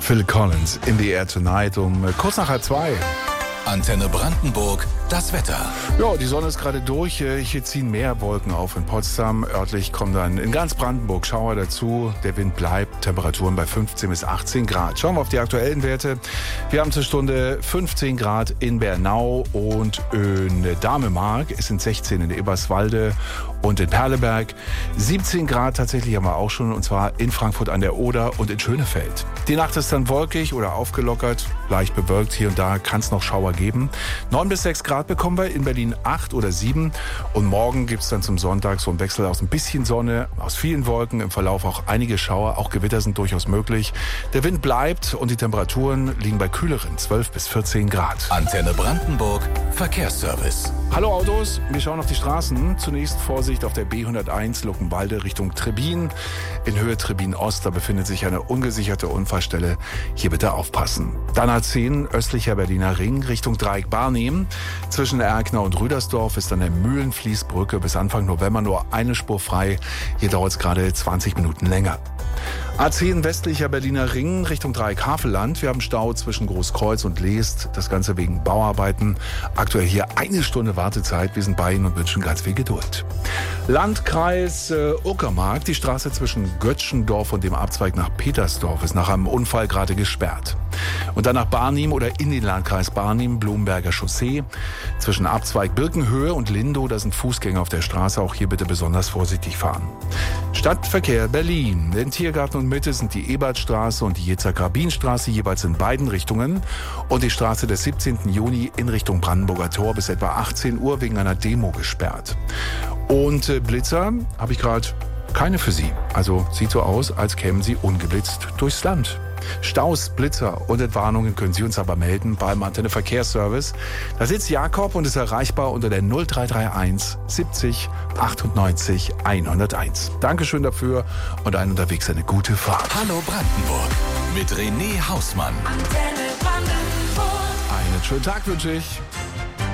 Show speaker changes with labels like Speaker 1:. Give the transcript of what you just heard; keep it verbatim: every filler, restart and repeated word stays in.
Speaker 1: Phil Collins, In the Air Tonight, um kurz nach halb zwei.
Speaker 2: Antenne Brandenburg, das Wetter.
Speaker 1: Ja, die Sonne ist gerade durch. Hier ziehen mehr Wolken auf in Potsdam. Örtlich kommen dann in ganz Brandenburg Schauer dazu. Der Wind bleibt. Temperaturen bei fünfzehn bis achtzehn Grad. Schauen wir auf die aktuellen Werte. Wir haben zur Stunde fünfzehn Grad in Bernau und in Damemark. Es sind sechzehn in Eberswalde und in Perleberg. siebzehn Grad tatsächlich haben wir auch schon, und zwar in Frankfurt an der Oder und in Schönefeld. Die Nacht ist dann wolkig oder aufgelockert, leicht bewölkt. Hier und da kann es noch Schauer geben. neun bis sechs Grad bekommen wir, in Berlin acht oder sieben. Und morgen gibt es dann zum Sonntag so einen Wechsel aus ein bisschen Sonne, aus vielen Wolken, im Verlauf auch einige Schauer. Auch Gewitter sind durchaus möglich. Der Wind bleibt und die Temperaturen liegen bei kühleren zwölf bis vierzehn Grad.
Speaker 2: Antenne Brandenburg, Verkehrsservice.
Speaker 1: Hallo Autos, wir schauen auf die Straßen. Zunächst Vorsicht auf der B hunderteins Luckenwalde Richtung Trebbin. In Höhe Trebbin Ost, da befindet sich eine ungesicherte Unfallstelle. Hier bitte aufpassen. Dann A zehn östlicher Berliner Ring Richtung Dreieck Barnim. Zwischen Erkner und Rüdersdorf ist an der Mühlenfließbrücke bis Anfang November nur eine Spur frei. Hier dauert es gerade zwanzig Minuten länger. A zehn westlicher Berliner Ring Richtung Dreieck Havelland. Wir haben Stau zwischen Großkreuz und Leest. Das Ganze wegen Bauarbeiten. Aktuell hier eine Stunde Wartezeit. Wir sind bei Ihnen und wünschen ganz viel Geduld. Landkreis äh, Uckermark. Die Straße zwischen Götzschendorf und dem Abzweig nach Petersdorf ist nach einem Unfall gerade gesperrt. Und dann nach Barnim oder in den Landkreis Barnim, Blumberger Chaussee. Zwischen Abzweig Birkenhöhe und Lindow, da sind Fußgänger auf der Straße. Auch hier bitte besonders vorsichtig fahren. Stadtverkehr Berlin. Den Tiergarten und Mitte sind die Ebertstraße und die Jitzak-Rabin-Straße jeweils in beiden Richtungen. Und die Straße des siebzehnten Juni in Richtung Brandenburger Tor bis etwa achtzehn Uhr wegen einer Demo gesperrt. Und äh, Blitzer habe ich gerade keine für Sie. Also sieht so aus, als kämen Sie ungeblitzt durchs Land. Staus, Blitzer und Entwarnungen können Sie uns aber melden beim Antenne Verkehrsservice. Da sitzt Jakob und ist erreichbar unter der null drei drei eins siebzig achtundneunzig hunderteins. Dankeschön dafür und einen unterwegs eine gute Fahrt.
Speaker 2: Hallo Brandenburg mit René Hausmann.
Speaker 3: Antenne Brandenburg.
Speaker 1: Einen schönen Tag wünsche ich.